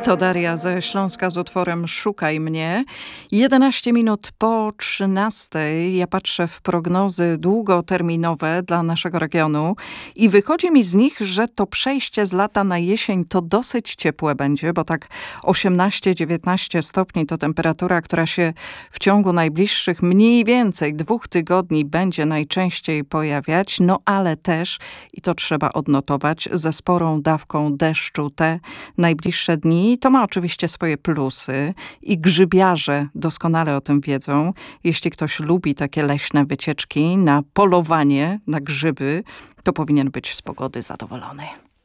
To Daria ze Śląska z utworem Szukaj mnie. 11 minut po 13. Ja patrzę w prognozy długoterminowe dla naszego regionu i wychodzi mi z nich, że to przejście z lata na jesień to dosyć ciepłe będzie, bo tak 18-19 stopni to temperatura, która się w ciągu najbliższych mniej więcej 2 tygodni będzie najczęściej pojawiać, no ale też, i to trzeba odnotować, ze sporą dawką deszczu te najbliższe dni. To ma oczywiście swoje plusy i grzybiarze doskonale o tym wiedzą. Jeśli ktoś lubi takie leśne wycieczki na polowanie, na grzyby, to powinien być z pogody zadowolony.